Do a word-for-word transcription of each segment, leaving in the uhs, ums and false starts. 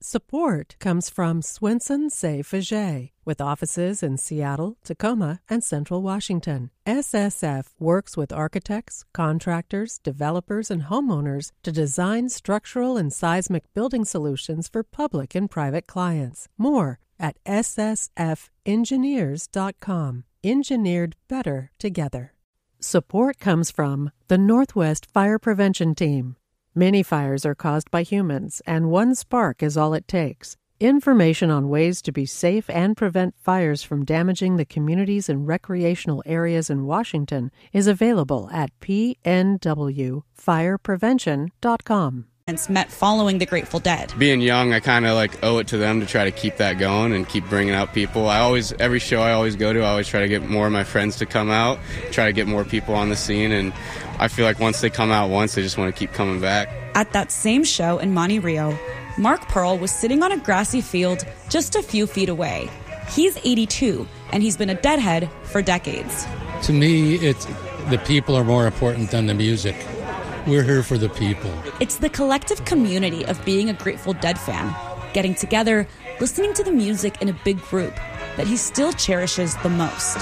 Support comes from Swenson Safe Agé, with offices in Seattle, Tacoma, and Central Washington. S S F works with architects, contractors, developers, and homeowners to design structural and seismic building solutions for public and private clients. More at S S F engineers dot com. Engineered better together. Support comes from the Northwest Fire Prevention Team. Many fires are caused by humans, and one spark is all it takes. Information on ways to be safe and prevent fires from damaging the communities and recreational areas in Washington is available at P N W fire prevention dot com. Met following the Grateful Dead. Being young, I kind of like owe it to them to try to keep that going and keep bringing out people. I always, every show I always go to, I always try to get more of my friends to come out, try to get more people on the scene, and I feel like once they come out once, they just want to keep coming back. At that same show in Monte Rio, Mark Pearl was sitting on a grassy field just a few feet away. He's eighty-two, and he's been a Deadhead for decades. To me, it's the people are more important than the music. We're here for the people. It's the collective community of being a Grateful Dead fan, getting together, listening to the music in a big group that he still cherishes the most.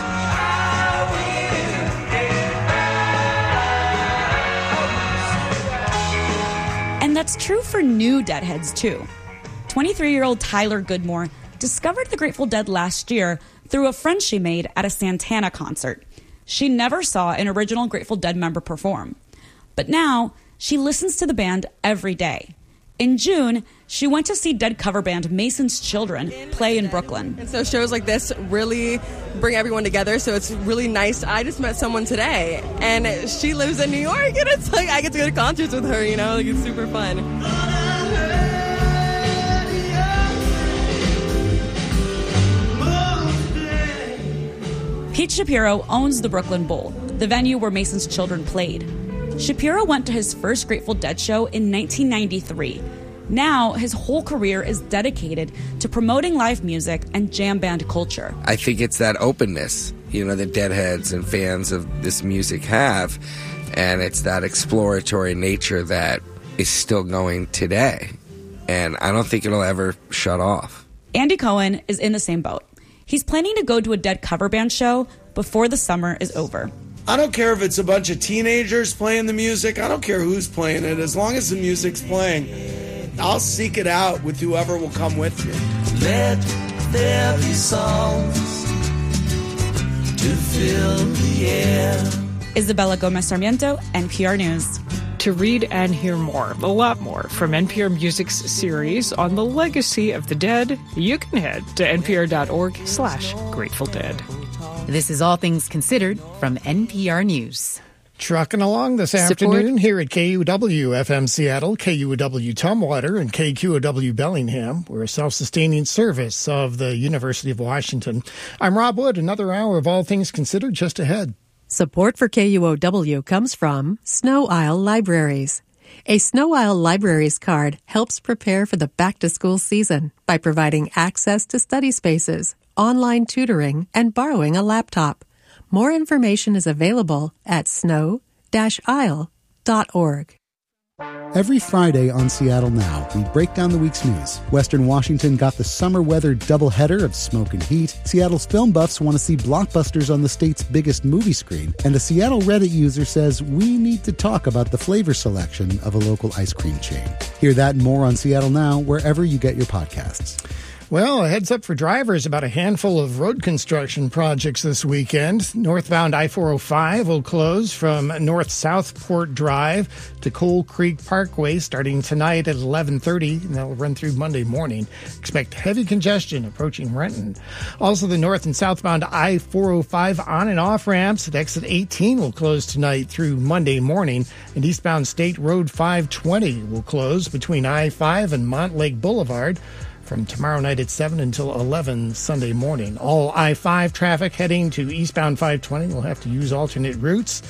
And that's true for new Deadheads, too. twenty-three-year-old Tyler Goodmore discovered the Grateful Dead last year through a friend she made at a Santana concert. She never saw an original Grateful Dead member perform. But now, she listens to the band every day. In June, she went to see Dead cover band Mason's Children play in Brooklyn. And so shows like this really bring everyone together, so it's really nice. I just met someone today, and she lives in New York, and it's like I get to go to concerts with her, you know? Like, it's super fun. Pete Shapiro owns the Brooklyn Bowl, the venue where Mason's Children played. Shapiro went to his first Grateful Dead show in nineteen ninety-three. Now, his whole career is dedicated to promoting live music and jam band culture. I think it's that openness, you know, that Deadheads and fans of this music have, and it's that exploratory nature that is still going today. And I don't think it'll ever shut off. Andy Cohen is in the same boat. He's planning to go to a Dead cover band show before the summer is over. I don't care if it's a bunch of teenagers playing the music. I don't care who's playing it. As long as the music's playing, I'll seek it out with whoever will come with me. Let there be songs to fill the air. Isabella Gomez Sarmiento, N P R News. To read and hear more, a lot more, from N P R Music's series on the legacy of the Dead, you can head to npr.org slash Grateful Dead. This is All Things Considered from N P R News. Trucking along this Support. afternoon here at K U W F M Seattle, K U W Tumwater, and K Q O W Bellingham. We're a self-sustaining service of the University of Washington. I'm Rob Wood. Another hour of All Things Considered just ahead. Support for K U O W comes from Snow Isle Libraries. A Snow Isle Libraries card helps prepare for the back-to-school season by providing access to study spaces, online tutoring, and borrowing a laptop. More information is available at snow dash isle dot org. Every Friday on Seattle Now, we break down the week's news. Western Washington got the summer weather doubleheader of smoke and heat. Seattle's film buffs want to see blockbusters on the state's biggest movie screen. And a Seattle Reddit user says we need to talk about the flavor selection of a local ice cream chain. Hear that and more on Seattle Now, wherever you get your podcasts. Well, a heads up for drivers about a handful of road construction projects this weekend. Northbound I four oh five will close from North Southport Drive to Coal Creek Parkway starting tonight at eleven thirty, and that'll run through Monday morning. Expect heavy congestion approaching Renton. Also, the north and southbound I four oh five on and off ramps at exit eighteen will close tonight through Monday morning, and eastbound State Road five twenty will close between I five and Montlake Boulevard from tomorrow night at seven until eleven Sunday morning. All I five traffic heading to eastbound five twenty will have to use alternate routes.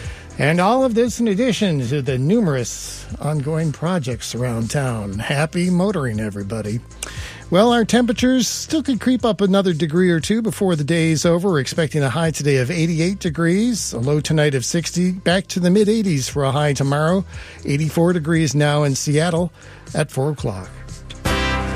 And all of this in addition to the numerous ongoing projects around town. Happy motoring, everybody. Well, our temperatures still could creep up another degree or two before the day is over. We're expecting a high today of eighty-eight degrees, a low tonight of sixty, back to the mid-eighties for a high tomorrow. eighty-four degrees now in Seattle at four o'clock.